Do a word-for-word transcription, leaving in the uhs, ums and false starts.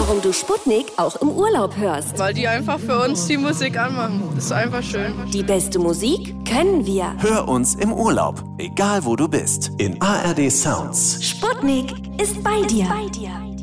warum du Sputnik auch im Urlaub hörst. Weil die einfach für uns die Musik anmachen. Das ist einfach schön. Die beste Musik können wir. Hör uns im Urlaub, egal wo du bist, in A R D Sounds. Sputnik ist bei dir.